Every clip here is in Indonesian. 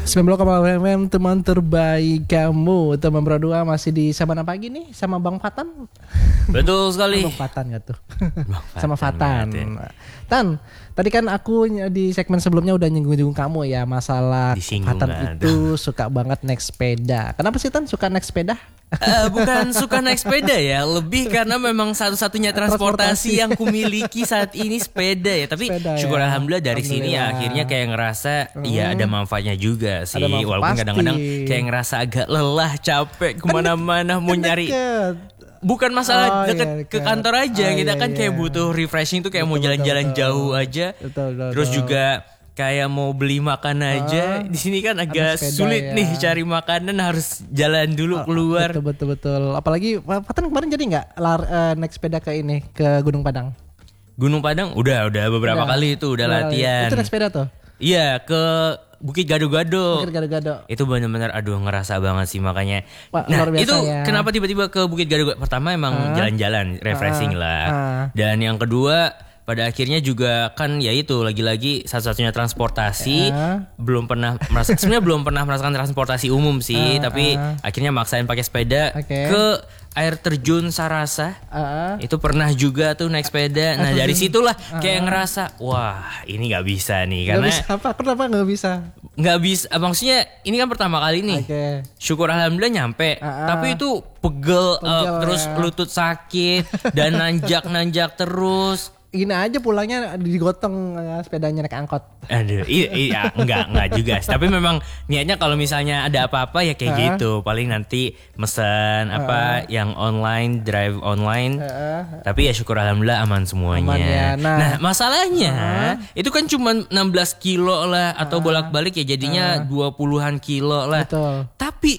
90,6 teman terbaik kamu. Teman berdua masih di Sabana Pagi nih sama Bang Fatan. Betul sekali. Bang Fatan gak tuh? Bang Fatan, sama Fatan. Tan, tadi kan aku di segmen sebelumnya udah nyinggung kamu ya masalah Fatan itu suka banget naik sepeda. Kenapa sih Tan suka naik sepeda? Bukan suka naik sepeda ya, lebih karena memang satu-satunya transportasi yang kumiliki saat ini sepeda ya. Tapi sepeda, syukur ya. Alhamdulillah dari sini ya akhirnya kayak ngerasa ya ada manfaatnya juga sih. Walaupun kadang-kadang kayak ngerasa agak lelah, capek kemana-mana mau nyari. Bukan masalah deket ke kantor aja, kita kan kayak butuh refreshing tuh kayak mau jalan-jalan jauh aja. Terus juga kayak mau beli makan aja di sini kan agak sulit nih cari makanan, harus jalan dulu keluar. Betul. Apalagi Fatan kemarin jadi nggak naik sepeda ke Gunung Padang? Gunung Padang udah beberapa kali itu udah latihan. Itu naik sepeda tuh? Iya, ke Bukit Gado-Gado. Itu benar-benar ngerasa banget sih makanya. Nah, itu kenapa tiba-tiba ke Bukit Gado-Gado? Pertama emang jalan-jalan, refreshing lah. Dan yang kedua pada akhirnya juga kan ya itu lagi-lagi satu-satunya transportasi. Belum pernah merasakan transportasi umum sih, tapi akhirnya maksain pakai sepeda ke air terjun Sarasa. Itu pernah juga tuh naik sepeda. Nah dari situlah kayak ngerasa wah ini nggak bisa nih karena kenapa nggak bisa? Nggak bisa, maksudnya ini kan pertama kali nih. Syukur alhamdulillah nyampe. Tapi itu pegel terus lutut sakit dan nanjak terus. Gini aja pulangnya digotong sepedanya naik angkot. Aduh, iya enggak juga. Tapi memang niatnya kalau misalnya ada apa-apa ya kayak gitu. Paling nanti mesen yang online, drive online. Tapi ya syukur alhamdulillah aman semuanya. Ya. Nah masalahnya itu kan cuma 16 kilo lah atau bolak-balik ya jadinya 20-an kilo lah. Betul. Tapi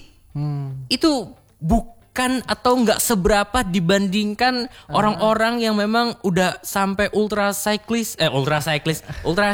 itu bukan atau nggak seberapa dibandingkan orang-orang yang memang udah sampai ultra